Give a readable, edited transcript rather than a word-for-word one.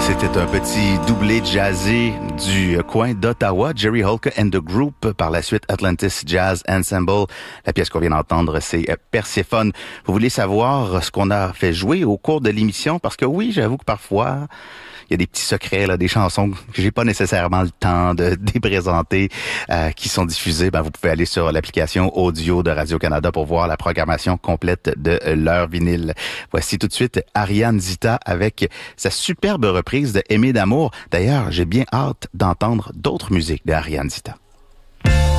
C'était un petit doublé jazzé du coin d'Ottawa, Jerry Holka and the Group, par la suite Atlantis Jazz Ensemble. La pièce qu'on vient d'entendre, c'est Perséphone. Vous voulez savoir ce qu'on a fait jouer au cours de l'émission? Parce que oui, j'avoue que parfois, il y a des petits secrets, là, des chansons que j'ai pas nécessairement le temps de présenter, qui sont diffusées. Vous pouvez aller sur l'application audio de Radio-Canada pour voir la programmation complète de leur vinyle. Voici tout de suite Ariane Zita avec sa superbe reprise de Aimer d'amour. D'ailleurs, j'ai bien hâte d'entendre d'autres musiques d'Ariane Zita.